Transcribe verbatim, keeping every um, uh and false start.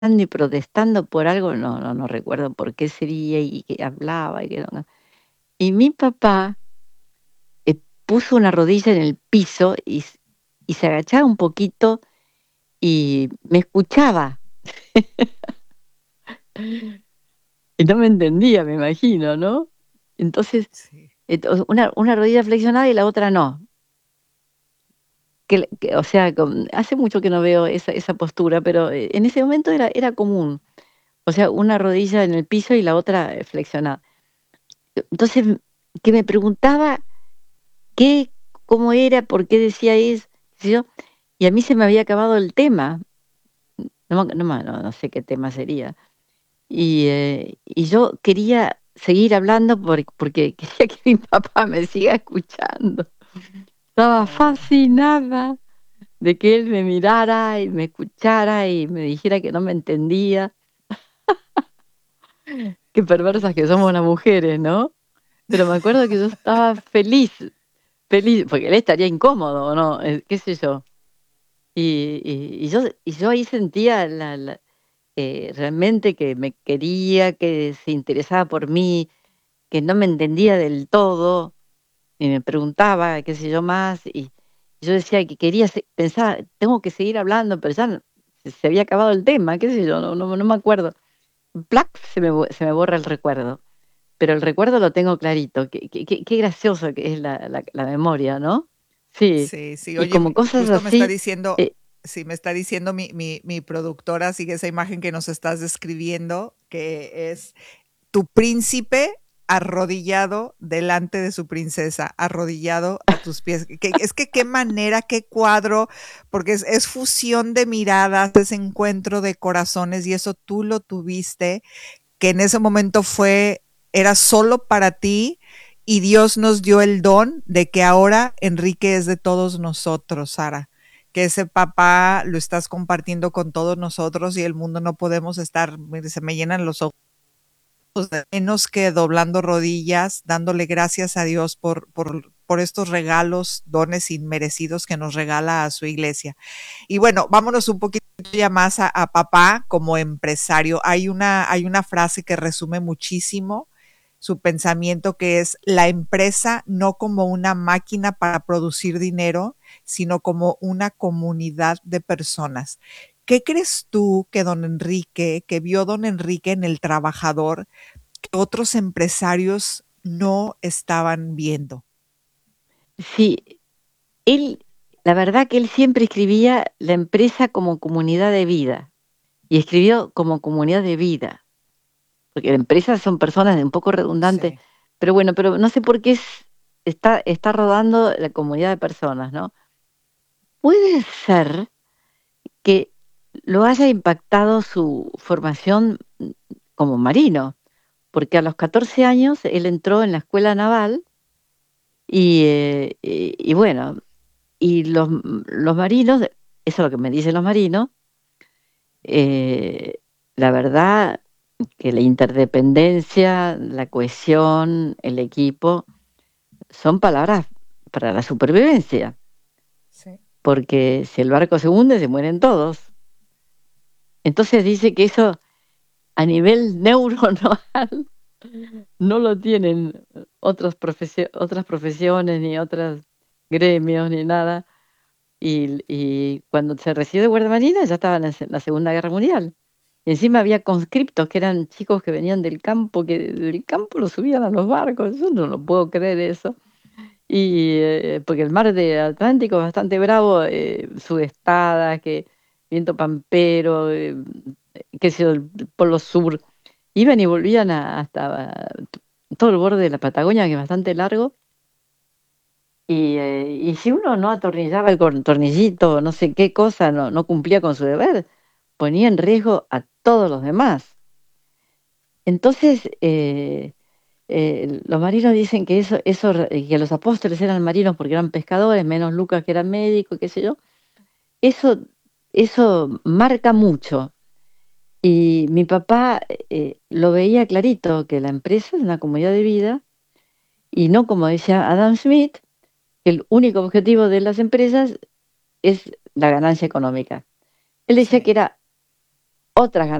y protestando por algo, no no no recuerdo por qué sería y que hablaba y que no. Y mi papá eh, puso una rodilla en el piso y s y se agachaba un poquito y me escuchaba. Y no me entendía, me imagino, ¿no? Entonces, Sí. ento una una rodilla flexionada y la otra no. Que le que, o sea, con hace mucho que no veo esa esa postura, pero, eh, en ese momento era era común. O sea, una rodilla en el piso y la otra, eh, flexionada. E entonces, que me preguntaba qué, cómo era, por qué decía eso, qué sé yo, y a mí se me había acabado el tema. No no ma no no sé qué tema sería. Y, eh, y yo quería seguir hablando por porque quería que mi papá me siga escuchando. Estaba Oh. fascinada de que él me mirara y me escuchara y me dijera que no me entendía. Qué perversas que somos las mujeres, ¿no? Pero me acuerdo que yo estaba feliz, feliz, porque él estaría incómodo, ¿o no? Eh, qué sé yo. Y y y yo y yo ahí sentía la la eh, realmente que me quería, que se interesaba por mí, que no me entendía del todo, y me preguntaba, qué sé yo, más, y yo decía que quería se pensaba, tengo que seguir hablando, pero ya no se se había acabado el tema, qué sé yo, no no no me acuerdo. Plac, se me bo se me borra el recuerdo. Pero el recuerdo lo tengo clarito. Qué qué qué qué gracioso que es la la la memoria, ¿no? Sí, Sí, sí, y oye, como me cosas justo me está así, diciendo eh sí, me está diciendo mi mi mi productora, sigue esa imagen que nos estás describiendo, que es tu príncipe arrodillado delante de su princesa, arrodillado a tus pies. Que es que qué manera, qué cuadro, porque es es fusión de miradas, ese encuentro de corazones, y eso tú lo tuviste, que en ese momento fue era solo para ti, y Dios nos dio el don de que ahora Enrique es de todos nosotros, Sara. Que ese papá lo estás compartiendo con todos nosotros y el mundo no podemos estar, mire, se me llenan los ojos de menos que doblando rodillas, dándole gracias a Dios por por por estos regalos, dones inmerecidos que nos regala a su iglesia. Y bueno, vámonos un poquito ya más a a papá como empresario. Hay una hay una frase que resume muchísimo su pensamiento, que es: "La empresa no como una máquina para producir dinero, sino como una comunidad de personas". ¿Qué crees tú que don Enrique, que vio don Enrique en el trabajador, que otros empresarios no estaban viendo? Sí, él, la verdad que él siempre escribía la empresa como comunidad de vida, y escribió como comunidad de vida, porque empresas son personas, es un poco redundante, Sí. pero bueno, pero no sé por qué es está está rodando la comunidad de personas, ¿no? Puede ser que lo haya impactado su formación, mm, como marino, porque a los catorce años él entró en la escuela naval y, eh, y y bueno, y los m los marinos, eso es lo que me dicen los marinos eh, la verdad que la interdependencia, la cohesión, el equipo, son palabras para la supervivencia. Sí. Porque si el barco se hunde, se mueren todos. Entonces dice que eso a nivel neuronal no lo tienen otros profesio otras profesiones, ni otras gremios, ni nada. Y l y cuando se recibió de guardia marina ya estaba en la se la Segunda Guerra Mundial. Y encima había conscriptos que eran chicos que venían del campo, que del campo los subían a los barcos. Yo no lo puedo creer eso. Y, eh, porque el mar de Atlántico es bastante bravo, eh, sudestadas, que viento pampero, eh, qué sé yo, el polo sur. Iban y volvían a hasta todo el borde de la Patagonia, que es bastante largo. Y, eh, y si uno no atornillaba el cor tornillito, no sé qué cosa, no no cumplía con su deber, ponía en riesgo a todos los demás. Entonces, eh, eh, los marinos dicen que eso eso re que los apóstoles eran marinos porque eran pescadores, menos Lucas que era médico, qué sé yo. Eso eso marca mucho. Y mi papá, eh, lo veía clarito, que la empresa es una comunidad de vida, y no como decía Adam Smith, que el único objetivo de las empresas es la ganancia económica. Él decía que Sí. era otras